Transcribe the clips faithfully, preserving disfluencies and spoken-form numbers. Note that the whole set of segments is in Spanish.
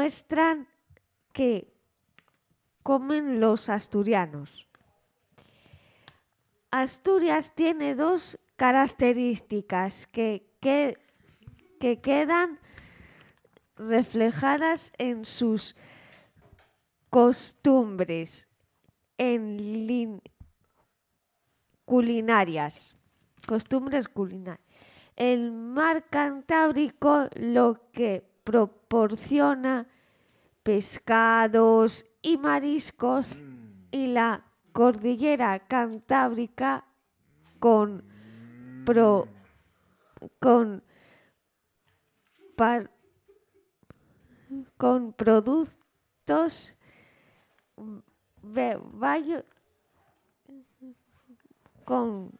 muestran que comen los asturianos. Asturias tiene dos características que, que, que quedan reflejadas en sus costumbres en lin, culinarias. Costumbres culinarias. El mar Cantábrico lo que proporciona pescados y mariscos y la cordillera Cantábrica con, pro, con, par, con productos ve, vaya, con,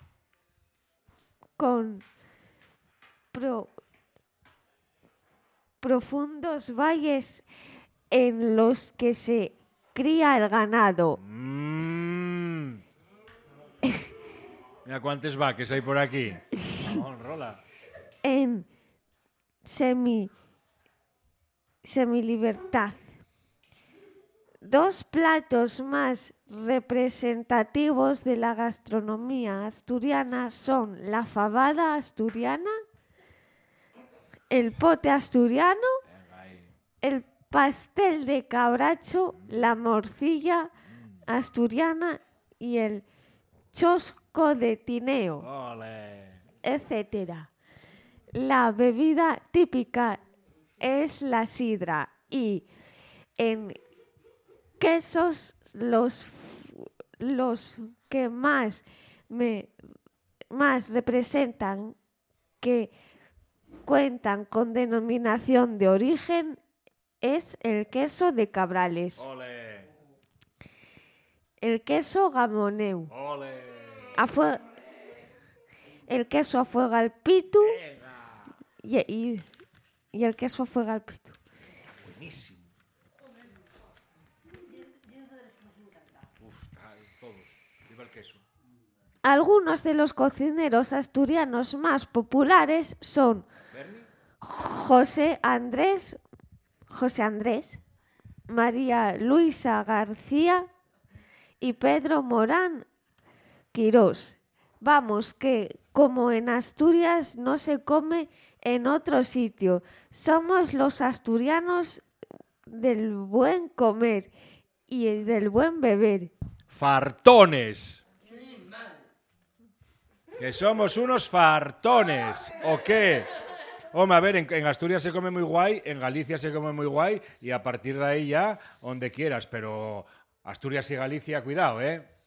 con pro, profundos valles en los que se cría el ganado. Mm. Mira cuántos vaques hay por aquí. Vamos, rola. En semi, semilibertad. Dos platos más representativos de la gastronomía asturiana son la fabada asturiana, el pote asturiano, el pastel de cabracho, la morcilla asturiana y el chosco de tineo, Ole. etcétera. La bebida típica es la sidra y en quesos los, los que más me más representan que cuentan con denominación de origen es el queso de Cabrales. Ole. El queso gamoneu. Ole. Afue, el queso afuega al pitu y, y, y el queso afuega al pitu. Buenísimo. Uf, todos. Viva el queso. Algunos de los cocineros asturianos más populares son ¿Bernie? José Andrés, José Andrés, María Luisa García y Pedro Morán Quirós. Vamos, que como en Asturias no se come en otro sitio. Somos los asturianos del buen comer y del buen beber. Fartones. Que somos unos fartones, ¿o qué? Hombre, a ver, en, en Asturias se come muy guay, en Galicia se come muy guay y a partir de ahí ya, donde quieras, pero Asturias y Galicia, cuidado, ¿eh?